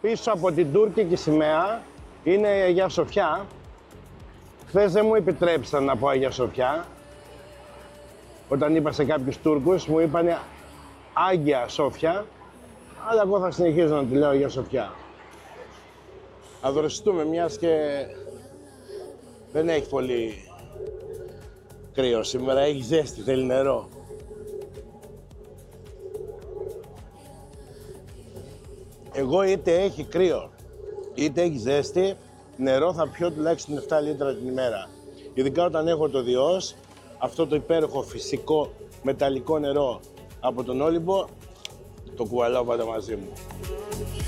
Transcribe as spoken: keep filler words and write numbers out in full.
Πίσω από την τουρκική σημαία είναι η Αγία Σοφιά. Χθες δεν μου επιτρέψαν να πω Αγία Σοφιά. Όταν είπα σε κάποιους Τούρκους, μου είπανε Άγια Σόφια, αλλά εγώ θα συνεχίζω να τη λέω Αγία Σοφιά. Θα δροσιστούμε, μιας και δεν έχει πολύ κρύο σήμερα, έχει ζέστη, θέλει νερό. Εγώ είτε έχει κρύο, είτε έχει ζέστη, νερό θα πιω τουλάχιστον επτά λίτρα την ημέρα. Ειδικά όταν έχω το Διός, αυτό το υπέροχο φυσικό μεταλλικό νερό από τον Όλυμπο, το κουβαλάω πάντα μαζί μου.